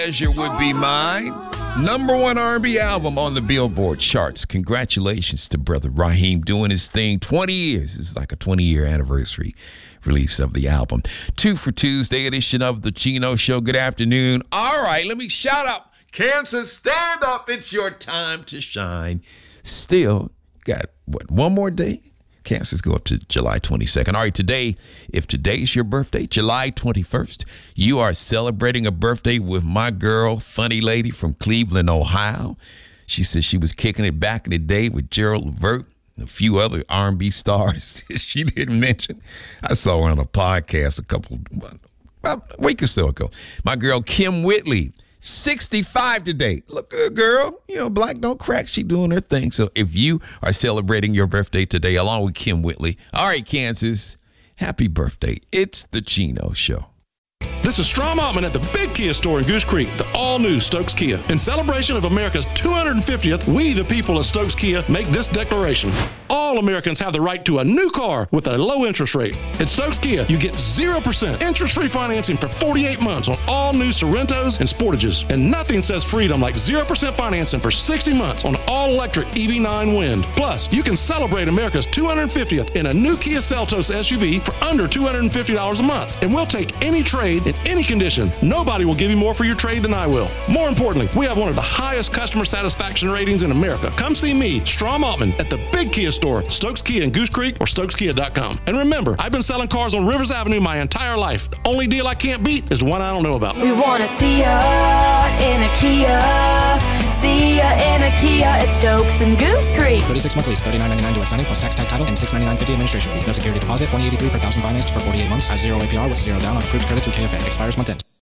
Pleasure would be mine. Number one R&B album on the Billboard charts. Congratulations to Brother Raheem doing his thing. 20 years. It's like a 20-year anniversary release of the album. 2 for Tuesday edition of The Chino Show. Good afternoon. All right, let me shout out. Kansas, stand up. It's your time to shine. Still got, one more day? Kansas go up to July 22nd. All right, today, if today's your birthday, July 21st, you are celebrating a birthday with my girl, funny lady from Cleveland, Ohio. She says she was kicking it back in the day with Gerald Levert and a few other R&B stars she didn't mention. I saw her on a podcast about a week or so ago. My girl, Kim Whitley. 65 today. Look good, girl. You know, black don't crack. She doing her thing. So if you are celebrating your birthday today along with Kim Whitley, all right, Kansas, happy birthday. It's The Chino Show. This is Strom Altman at the Big Kia store in Goose Creek, the all-new Stokes Kia. In celebration of America's 250th, we, the people of Stokes Kia, make this declaration. All Americans have the right to a new car with a low interest rate. At Stokes Kia, you get 0% interest-free financing for 48 months on all new Sorrentos and Sportages. And nothing says freedom like 0% financing for 60 months on all-electric EV9 Wind. Plus, you can celebrate America's 250th in a new Kia Seltos SUV for under $250 a month. And we'll take any trade in any condition. Nobody will give you more for your trade than I will. More importantly, we have one of the highest customer satisfaction ratings in America. Come see me, Strom Altman, at the Big Kia store, Stokes Kia in Goose Creek or StokesKia.com. And remember, I've been selling cars on Rivers Avenue my entire life. The only deal I can't beat is the one I don't know about. We want to see ya in a Kia. See ya in a Kia at Stokes and Goose Creek. 36 monthly, $39.99 direct signing plus tax, tag, title, and $699.50 administration fees. No security deposit. $20.83 per thousand financed for 48 months. Has 0 APR with 0 down on approved credit through KFA. Expires month end.